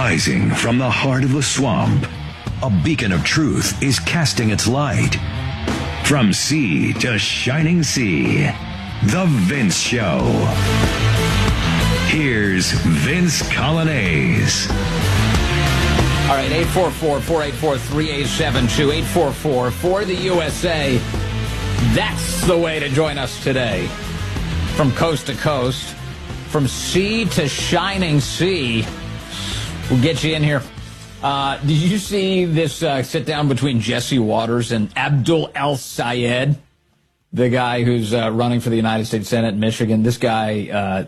Rising from the heart of the swamp, a beacon of truth is casting its light. From sea to shining sea, The Vince Show. Here's Vince Coglianese. All right, 844-484-3872, 844 for the USA. That's the way to join us today. From coast to coast, from sea to shining sea. We'll get you in here. Did you see this sit-down between Jesse Waters and Abdul El-Sayed, the guy who's running for the United States Senate in Michigan? This guy,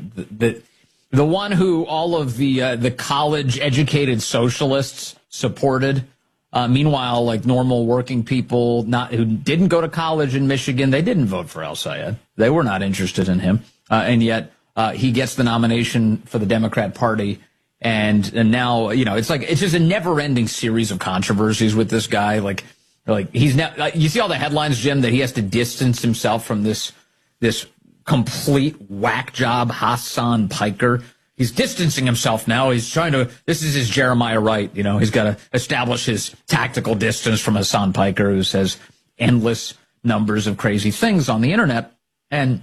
the one who all of the college-educated socialists supported. Meanwhile, like normal working people who didn't go to college in Michigan, they didn't vote for El-Sayed. They were not interested in him. And yet he gets the nomination for the Democrat Party. And now, it's just a never-ending series of controversies with this guy. Like he's now, you see all the headlines, Jim, that he has to distance himself from this complete whack job, Hassan Piker. He's distancing himself now. He's this is his Jeremiah Wright. He's got to establish his tactical distance from Hassan Piker, who says endless numbers of crazy things on the internet. And,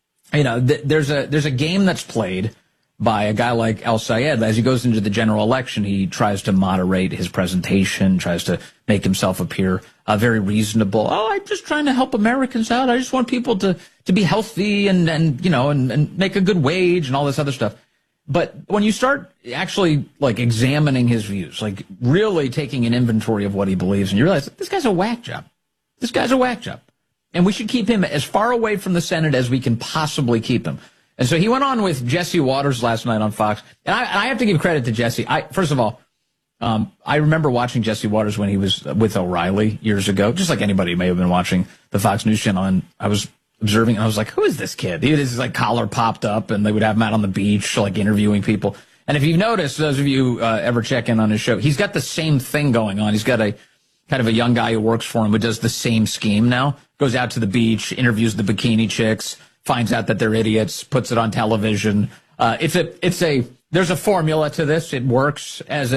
there's a game that's played by a guy like El-Sayed. As he goes into the general election, he tries to moderate his presentation, tries to make himself appear very reasonable. Oh, I'm just trying to help Americans out. I just want people to be healthy and make a good wage and all this other stuff. But when you start actually examining his views, really taking an inventory of what he believes, and you realize this guy's a whack job. This guy's a whack job. And we should keep him as far away from the Senate as we can possibly keep him. And so he went on with Jesse Waters last night on Fox. And I have to give credit to Jesse. First of all, I remember watching Jesse Waters when he was with O'Reilly years ago, just like anybody may have been watching the Fox News channel. And I was observing, and I was like, who is this kid? He had his collar popped up, and they would have him out on the beach, interviewing people. And if you've noticed, those of you ever check in on his show, he's got the same thing going on. He's got a kind of a young guy who works for him who does the same scheme now, goes out to the beach, interviews the bikini chicks, finds out that they're idiots, puts it on television. There's a formula to this. It works as